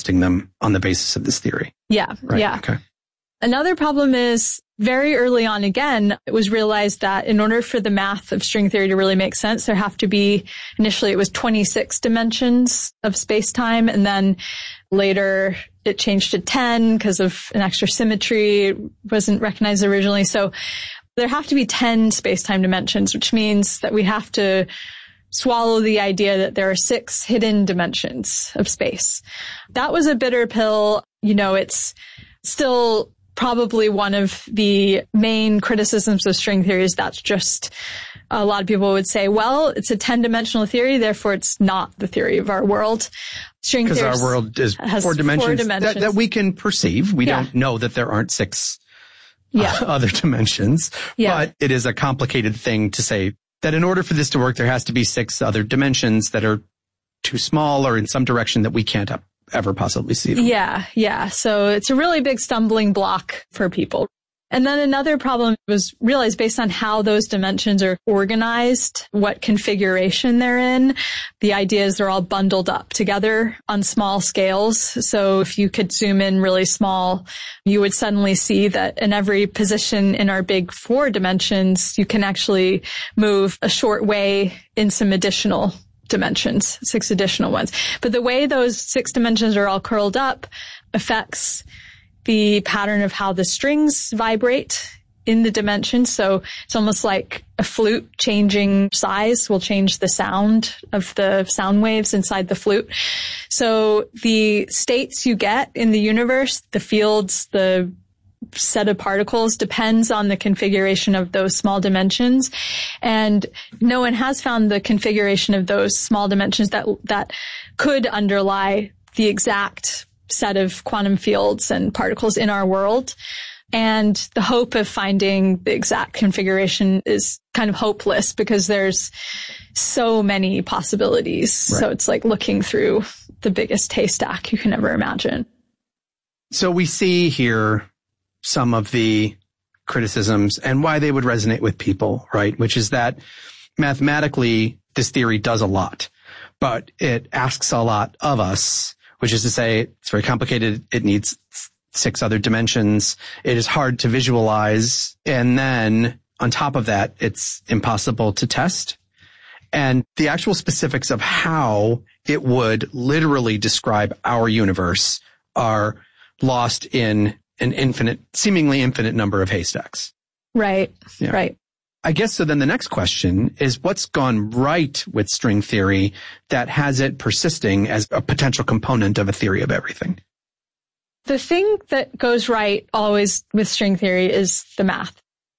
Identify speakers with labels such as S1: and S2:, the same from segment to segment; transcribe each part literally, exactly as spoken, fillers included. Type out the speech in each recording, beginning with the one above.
S1: testing them on the basis of this theory.
S2: Yeah.
S1: Right.
S2: Yeah.
S1: Okay.
S2: Another problem is very early on, again, it was realized that in order for the math of string theory to really make sense, there have to be, initially it was twenty-six dimensions of space-time, and then later it changed to ten because of an extra symmetry. It wasn't recognized originally. So there have to be ten space-time dimensions, which means that we have to swallow the idea that there are six hidden dimensions of space. That was a bitter pill. You know, it's still probably one of the main criticisms of string theory is that's just, a lot of people would say, well, it's a ten-dimensional theory, therefore it's not the theory of our world. String theory
S1: Because our world is four dimensions,
S2: four dimensions.
S1: That, that we can perceive. We
S2: yeah.
S1: don't know that there aren't six
S2: yeah.
S1: uh, other dimensions,
S2: yeah.
S1: but it is a complicated thing to say that in order for this to work, there has to be six other dimensions that are too small or in some direction that we can't up. ever possibly see them.
S2: Yeah, yeah. So it's a really big stumbling block for people. And then another problem was realized based on how those dimensions are organized, what configuration they're in. The idea is they're all bundled up together on small scales. So if you could zoom in really small, you would suddenly see that in every position in our big four dimensions, you can actually move a short way in some additional dimensions, six additional ones. But the way those six dimensions are all curled up affects the pattern of how the strings vibrate in the dimensions. So it's almost like a flute changing size will change the sound of the sound waves inside the flute. So the states you get in the universe, the fields, the set of particles depends on the configuration of those small dimensions. And no one has found the configuration of those small dimensions that, that could underlie the exact set of quantum fields and particles in our world. And the hope of finding the exact configuration is kind of hopeless because there's so many possibilities. Right. So it's like looking through the biggest haystack you can ever imagine.
S1: So we see here some of the criticisms and why they would resonate with people, right? Which is that mathematically, this theory does a lot, but it asks a lot of us, which is to say it's very complicated. It needs six other dimensions. It is hard to visualize. And then on top of that, it's impossible to test. And the actual specifics of how it would literally describe our universe are lost in an infinite, seemingly infinite number of haystacks.
S2: Right.
S1: Yeah.
S2: Right.
S1: I guess so then the next question is what's gone right with string theory that has it persisting as a potential component of a theory of everything?
S2: The thing that goes right always with string theory is the math.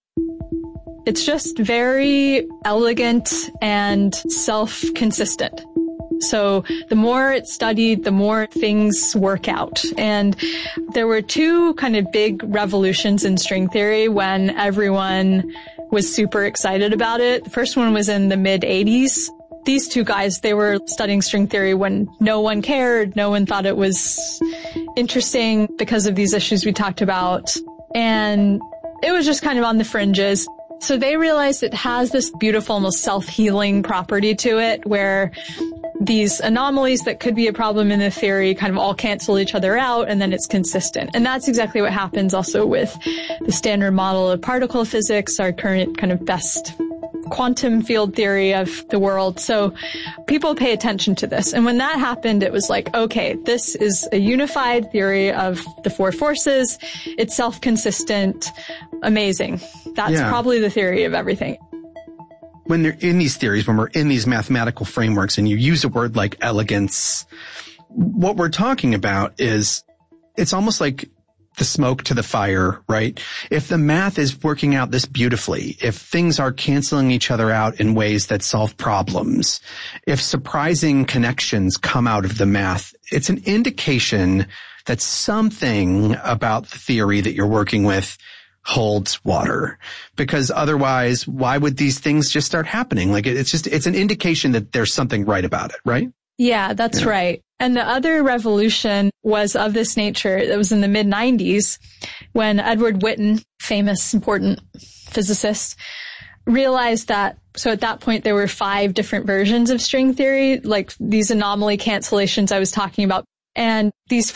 S2: It's just very elegant and self-consistent. So the more it's studied, the more things work out. And there were two kind of big revolutions in string theory when everyone was super excited about it. The first one was in the mid eighties. These two guys, they were studying string theory when no one cared. No one thought it was interesting because of these issues we talked about. And it was just kind of on the fringes. So they realized it has this beautiful, almost self-healing property to it where these anomalies that could be a problem in the theory kind of all cancel each other out, and then it's consistent. And that's exactly what happens also with the standard model of particle physics, our current kind of best quantum field theory of the world. So people pay attention to this. And when that happened, it was like, okay, this is a unified theory of the four forces. It's self-consistent. Amazing. That's
S1: yeah.
S2: probably the theory of everything.
S1: When they're in these theories, when we're in these mathematical frameworks and you use a word like elegance, what we're talking about is it's almost like the smoke to the fire, right? If the math is working out this beautifully, if things are canceling each other out in ways that solve problems, if surprising connections come out of the math, it's an indication that something about the theory that you're working with holds water, because otherwise, why would these things just start happening? Like it's just, it's an indication that there's something right about it, right?
S2: Yeah, that's
S1: yeah.
S2: right. And the other revolution was of this nature. It was in the mid nineties when Edward Witten, famous, important physicist, realized that, so at that point there were five different versions of string theory, like these anomaly cancellations I was talking about. And these